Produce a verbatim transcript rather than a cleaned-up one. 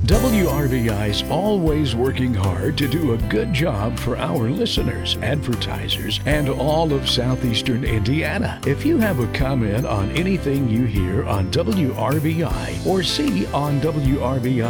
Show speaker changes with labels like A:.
A: W R V I's always working hard to do a good job for our listeners, advertisers, and all of southeastern Indiana. If you have a comment on anything you hear on W R V I or see on W R V I